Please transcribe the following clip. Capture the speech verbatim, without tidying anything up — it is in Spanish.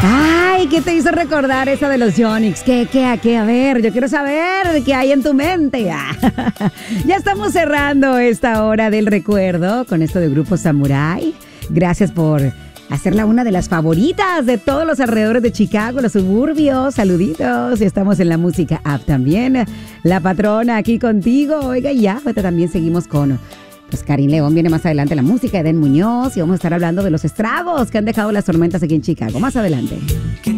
Ay, ¿qué te hizo recordar esa de los Yonix? ¿Qué, qué, a qué? A ver, yo quiero saber qué hay en tu mente. Ya estamos cerrando esta hora del recuerdo con esto de Grupo Samurai. Gracias por hacerla una de las favoritas de todos los alrededores de Chicago, los suburbios. Saluditos. Estamos en la música app también. La patrona aquí contigo. Oiga, ya, pues también seguimos con... Pues Karin León viene más adelante, la música de Den Muñoz, y vamos a estar hablando de los estragos que han dejado las tormentas aquí en Chicago. Más adelante.